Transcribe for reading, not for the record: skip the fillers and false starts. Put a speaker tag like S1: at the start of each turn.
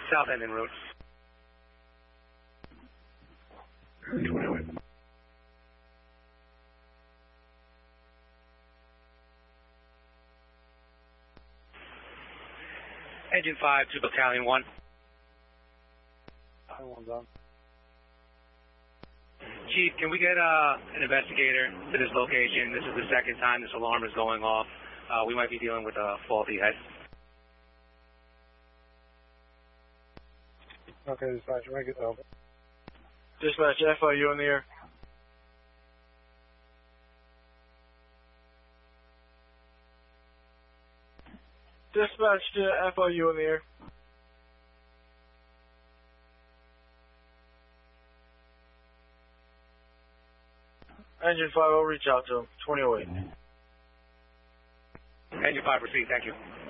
S1: South end en route. 2008. Engine 5 to Battalion 1.
S2: One's on.
S1: Chief, can we get an investigator to this location? This is the second time this alarm is going off. We might be dealing with a faulty head.
S2: Okay, dispatch, make it over.
S3: Dispatch, FIU in the air. Dispatch to FIU in the air. Engine 5, I'll reach out to him. 2008.
S1: Engine 5, proceed. Thank you.